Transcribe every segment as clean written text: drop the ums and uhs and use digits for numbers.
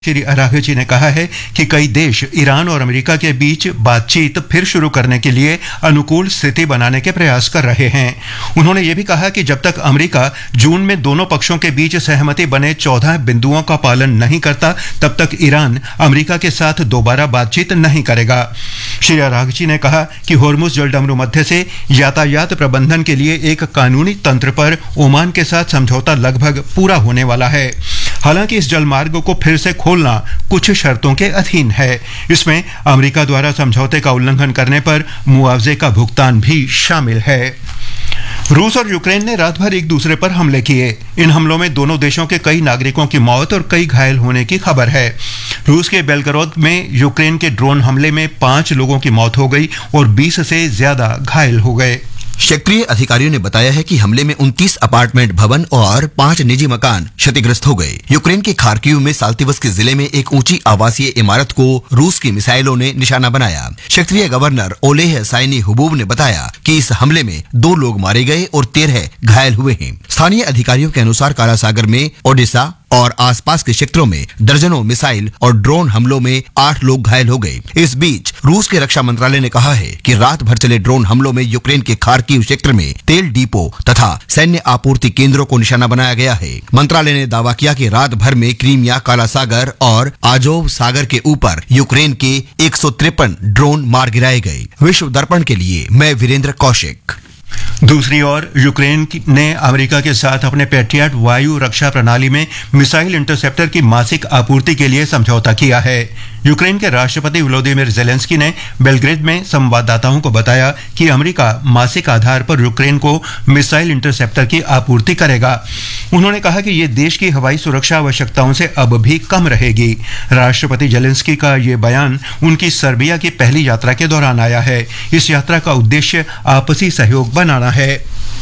Shri Araghchi ने कहा है कि कई देश ईरान और अमेरिका के बीच बातचीत फिर शुरू करने के लिए अनुकूल स्थिति बनाने के प्रयास कर रहे हैं। उन्होंने ये भी कहा कि जब तक अमेरिका जून में दोनों पक्षों के बीच सहमति बने 14 बिंदुओं का पालन नहीं करता, तब तक ईरान अमेरिका के साथ दोबारा बातचीत नहीं करेगा। श्री अराघची ने कहा कि होर्मुज जलडमरू मध्य से यातायात प्रबंधन के लिए एक कानूनी तंत्र पर ओमान के साथ समझौता लगभग पूरा होने वाला है। हालांकि इस जलमार्ग को फिर से खोलना कुछ शर्तों के अधीन है। इसमें अमेरिका द्वारा समझौते का उल्लंघन करने पर मुआवजे का भुगतान भी शामिल है। रूस और यूक्रेन ने रात भर एक दूसरे पर हमले किए। इन हमलों में दोनों देशों के कई नागरिकों की मौत और कई घायल होने की खबर है। रूस के बेलगरोद में यूक्रेन के ड्रोन हमले में 5 लोगों की मौत हो गई और 20 से ज्यादा घायल हो गए। क्षेत्रीय अधिकारियों ने बताया है कि हमले में 29 अपार्टमेंट भवन और 5 निजी मकान क्षतिग्रस्त हो गए। यूक्रेन के खार्किव में साल्तिवस्की जिले में एक ऊंची आवासीय इमारत को रूस की मिसाइलों ने निशाना बनाया। क्षेत्रीय गवर्नर ओलेह साइनी हुबूब ने बताया कि इस हमले में 2 लोग मारे गए और 13 घायल हुए हैं। स्थानीय अधिकारियों के अनुसार काला सागर में ओडिशा और आसपास के क्षेत्रों में दर्जनों मिसाइल और ड्रोन हमलों में 8 लोग घायल हो गए। इस बीच रूस के रक्षा मंत्रालय ने कहा है कि रात भर चले ड्रोन हमलों में यूक्रेन के खार्किव क्षेत्र में तेल डिपो तथा सैन्य आपूर्ति केंद्रों को निशाना बनाया गया है। मंत्रालय ने दावा किया कि रात भर में क्रीमिया, काला सागर और आजोव सागर के ऊपर यूक्रेन के 153 ड्रोन मार गिराए गए। विश्व दर्पण के लिए मैं वीरेंद्र कौशिक। दूसरी ओर यूक्रेन ने अमेरिका के साथ अपने पैट्रियट वायु रक्षा प्रणाली में मिसाइल इंटरसेप्टर की मासिक आपूर्ति के लिए समझौता किया है। यूक्रेन के राष्ट्रपति व्लादिमीर ज़ेलेंस्की ने बेलग्रेड में संवाददाताओं को बताया कि अमेरिका मासिक आधार पर यूक्रेन को मिसाइल इंटरसेप्टर की आपूर्ति करेगा। उन्होंने कहा कि ये देश की हवाई सुरक्षा आवश्यकताओं से अब भी कम रहेगी। राष्ट्रपति ज़ेलेंस्की का ये बयान उनकी सर्बिया की पहली यात्रा के दौरान आया है। इस यात्रा का उद्देश्य आपसी सहयोग बनाना है।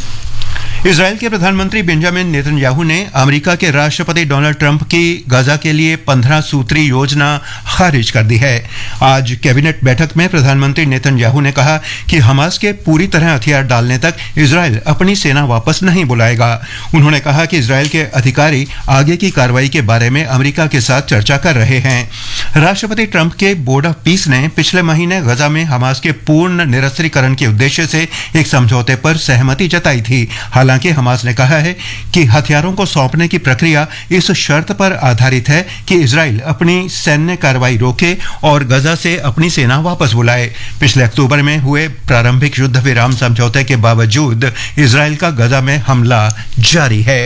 इजराइल के प्रधानमंत्री बेंजामिन नेतन्याहू ने अमेरिका के राष्ट्रपति डोनाल्ड ट्रंप की गाजा के लिए 15 सूत्री योजना खारिज कर दी है। आज कैबिनेट बैठक में प्रधानमंत्री नेतन्याहू ने कहा कि हमास के पूरी तरह हथियार डालने तक इजराइल अपनी सेना वापस नहीं बुलाएगा। उन्होंने कहा कि इजराइल के अधिकारी आगे की कार्रवाई के बारे में अमेरिका के साथ चर्चा कर रहे हैं। राष्ट्रपति ट्रंप के बोर्ड ऑफ पीस ने पिछले महीने गजा में हमास के पूर्ण निरस्त्रीकरण के उद्देश्य से एक समझौते पर सहमति जताई थी। हालांकि हमास ने कहा है कि हथियारों को सौंपने की प्रक्रिया इस शर्त पर आधारित है कि इजराइल अपनी सैन्य कार्रवाई रोके और गजा से अपनी सेना वापस बुलाए। पिछले अक्टूबर में हुए प्रारंभिक युद्ध विराम समझौते के बावजूद इजराइल का गजा में हमला जारी है।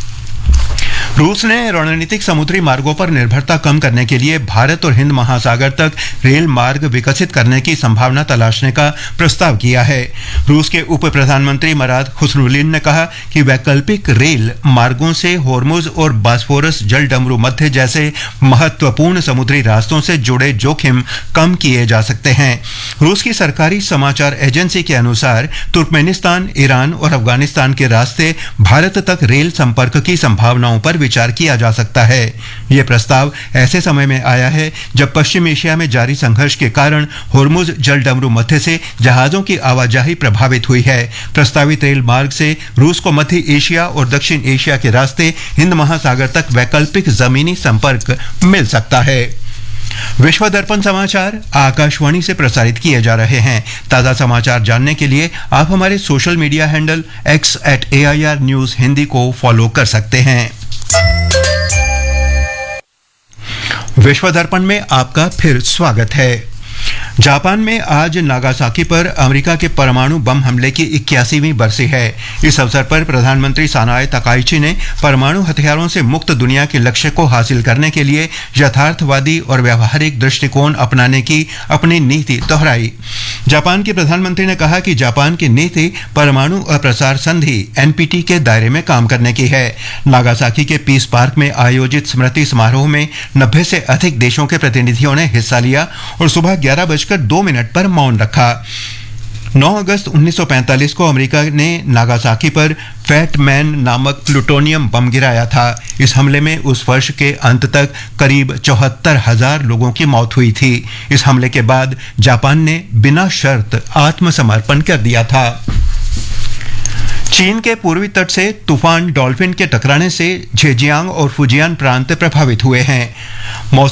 रूस ने रणनीतिक समुद्री मार्गों पर निर्भरता कम करने के लिए भारत और हिंद महासागर तक रेल मार्ग विकसित करने की संभावना तलाशने का प्रस्ताव किया है। रूस के उप प्रधानमंत्री मराद खुसरुलिन ने कहा कि वैकल्पिक रेल मार्गों से होर्मुज और बास्फोरस जलडमरू मध्य जैसे महत्वपूर्ण समुद्री रास्तों से जुड़े जोखिम कम किए जा सकते हैं। रूस की सरकारी समाचार एजेंसी के अनुसार तुर्कमेनिस्तान, ईरान और अफगानिस्तान के रास्ते भारत तक रेल संपर्क की संभावनाओं पर विचार किया जा सकता है। यह प्रस्ताव ऐसे समय में आया है जब पश्चिम एशिया में जारी संघर्ष के कारण होर्मुज जलडमरू मध्य से जहाजों की आवाजाही प्रभावित हुई है। प्रस्तावित रेल मार्ग से रूस को मध्य एशिया और दक्षिण एशिया के रास्ते हिंद महासागर तक वैकल्पिक जमीनी संपर्क मिल सकता है। विश्व दर्पण समाचार आकाशवाणी से प्रसारित किए जा रहे हैं। ताजा समाचार जानने के लिए आप हमारे social media handle x@AIR News Hindi को फॉलो कर सकते हैं। विश्व दर्पण में आपका फिर स्वागत है। जापान में आज नागासाकी पर अमेरिका के परमाणु बम हमले की 81वीं बरसी है। इस अवसर पर प्रधानमंत्री सानाए तकाइची ने परमाणु हथियारों से मुक्त दुनिया के लक्ष्य को हासिल करने के लिए यथार्थवादी और व्यावहारिक दृष्टिकोण अपनाने की अपनी नीति दोहराई। जापान के प्रधानमंत्री ने कहा कि जापान की नीति परमाणु अप्रसार संधि NPT के दायरे में काम करने की है। नागासाकी के पीस पार्क में आयोजित स्मृति समारोह में 90 से अधिक देशों के प्रतिनिधियों ने हिस्सा लिया और सुबह 11:02 पर मौन रखा। 9 अगस्त 1945 को अमेरिका ने नागासाकी पर फैट मैन नामक प्लूटोनियम बम गिराया था। इस हमले में उस वर्ष के अंत तक करीब 74,000 लोगों की मौत हुई थी। इस हमले के बाद जापान ने बिना शर्त आत्मसमर्पण कर दिया था। चीन के पूर्वी तट से तूफान डॉल्फिन के टकराने से झेजियांग और फुजियान प्रांत प्रभावित हुए हैं।